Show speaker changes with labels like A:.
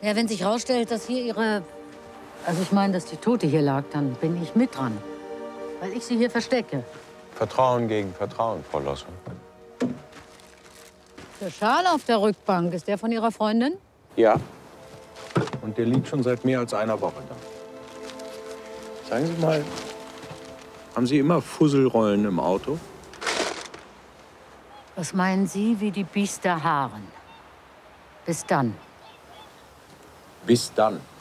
A: Ja, wenn sich herausstellt, dass hier Ihre... Also ich meine, dass die Tote hier lag, dann bin ich mit dran. Weil ich sie hier verstecke.
B: Vertrauen gegen Vertrauen, Frau Losse.
A: Der Schal auf der Rückbank, ist der von Ihrer Freundin?
B: Ja. Und der liegt schon seit mehr als einer Woche da. Sagen Sie mal, haben Sie immer Fusselrollen im Auto?
A: Was meinen Sie, wie die Biester haaren? Bis dann.
B: Bis dann.